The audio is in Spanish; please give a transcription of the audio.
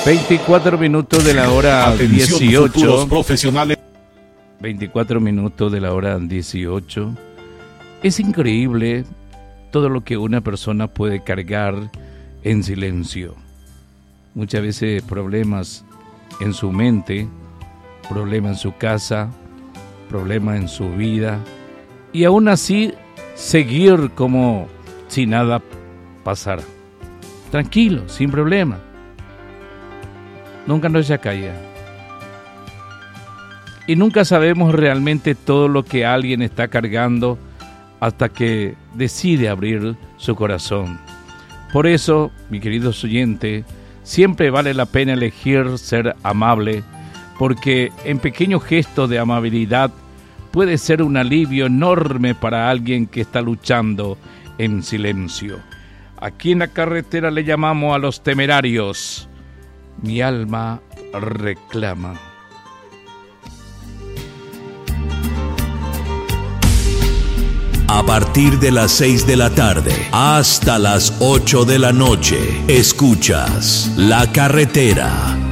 24 minutos de la hora Atención, 18. futuros profesionales. 24 minutos de la hora 18. Es increíble todo lo que una persona puede cargar en silencio. Muchas veces problemas en su mente, problemas en su casa, problemas en su vida, y aún así seguir como si nada pasara. Tranquilo, sin problema. Nunca nos calla. Y nunca sabemos realmente todo lo que alguien está cargando hasta que decide abrir su corazón. Por eso, mi querido oyente, siempre vale la pena elegir ser amable, porque en pequeños gestos de amabilidad puede ser un alivio enorme para alguien que está luchando en silencio. Aquí en la carretera le llamamos a los temerarios. Mi alma reclama. A partir de las 6 de la tarde hasta las 8 de la noche, escuchas La Carretera